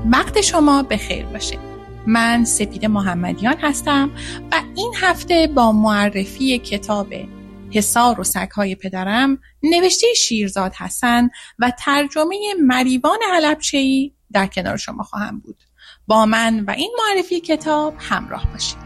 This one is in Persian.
وقت شما بخیر باشه. من سپید محمدیان هستم و این هفته با معرفی کتاب حصار و سگ‌های پدرم نوشته شیرزاد حسن و ترجمه مریوان حلبچه‌ای در کنار شما خواهم بود. با من و این معرفی کتاب همراه باشید.